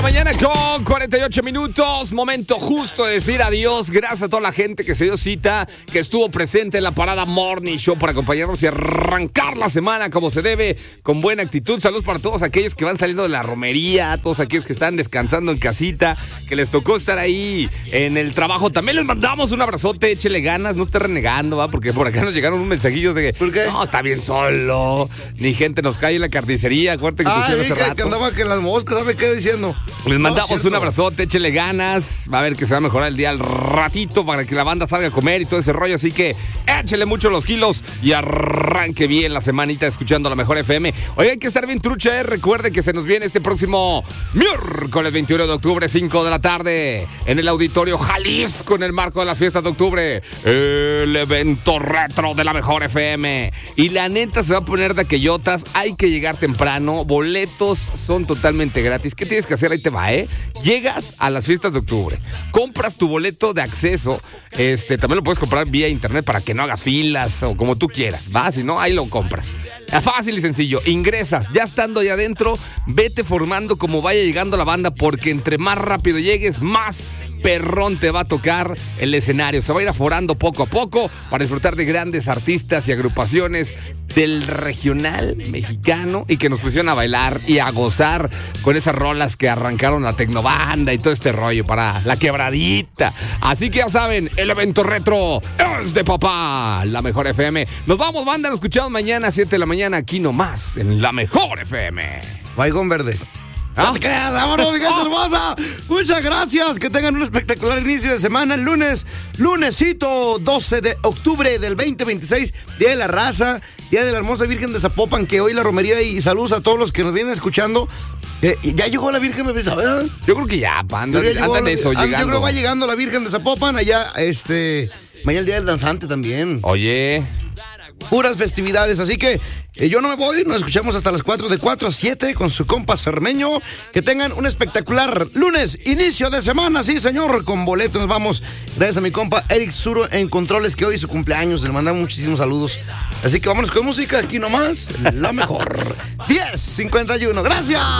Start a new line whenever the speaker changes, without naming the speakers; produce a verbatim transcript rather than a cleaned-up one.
Mañana con cuarenta y ocho minutos, momento justo de decir adiós. Gracias a toda la gente que se dio cita, que estuvo presente en la parada Morning Show para acompañarnos y arrancar la semana como se debe, con buena actitud. Saludos para todos aquellos que van saliendo de la romería, todos aquellos que están descansando en casita, que les tocó estar ahí en el trabajo. También les mandamos un abrazote, échele ganas, no esté renegando, ¿va? Porque por acá nos llegaron un mensajillo de que
¿por qué?
No, está bien solo, ni gente nos cae en la carnicería. Acuérdate que
Ah,
pusieron hace
que,
rato.
que andaba que las moscas, ¿sabe qué diciendo?
Les mandamos
no,
un abrazote, échele ganas. Va a ver que se va a mejorar el día al ratito para que la banda salga a comer y todo ese rollo. Así que échele mucho los kilos y arranque bien la semanita escuchando la mejor F M. Hoy hay que estar bien trucha, ¿eh? Recuerde que se nos viene este próximo miércoles veintiuno de octubre, cinco de la tarde, en el Auditorio Jalisco, en el marco de las fiestas de octubre, el evento retro de la mejor F M. Y la neta se va a poner de aquellotas. Hay que llegar temprano. Boletos son totalmente gratis. ¿Qué tienes que hacer? Ahí te va, ¿eh? Llegas a las fiestas de octubre, compras tu boleto de acceso, este, también lo puedes comprar vía internet para que no hagas filas o como tú quieras, ¿va? Si no, ahí lo compras. Fácil y sencillo, ingresas, ya estando ahí adentro, vete formando como vaya llegando la banda, porque entre más rápido llegues, más perrón te va a tocar el escenario. Se va a ir aforando poco a poco para disfrutar de grandes artistas y agrupaciones del regional mexicano y que nos pusieron a bailar y a gozar con esas rolas que arrancaron la tecnobanda y todo este rollo para la quebradita. Así que ya saben, el evento retro es de papá, la mejor F M. Nos vamos, banda, nos escuchamos mañana a siete de la mañana aquí nomás en la mejor F M.
Baigón verde.
¿Ah?
No te creas, vámonos, mi gente hermosa. Muchas gracias, que tengan un espectacular inicio de semana. El lunes, lunesito doce de octubre del veinte veintiséis, Día de la Raza, Día de la Hermosa Virgen de Zapopan, que hoy la romería, y saludos a todos los que nos vienen escuchando. Eh, ¿Ya llegó la Virgen de Zapopan?
Yo creo que ya, anda, anda en eso,
ah,
llegando.
Yo creo que va llegando la Virgen de Zapopan, allá, este, mañana el Día del Danzante también.
Oye...
Puras festividades, así que eh, yo no me voy, nos escuchamos hasta las cuatro, de cuatro a siete con su compa Cermeño. Que tengan un espectacular lunes, inicio de semana, sí señor, con boletos nos vamos. Gracias a mi compa Eric Zuro en controles, que hoy es su cumpleaños, le mandamos muchísimos saludos. Así que vámonos con música, aquí nomás, la mejor. diez cincuenta y uno, gracias.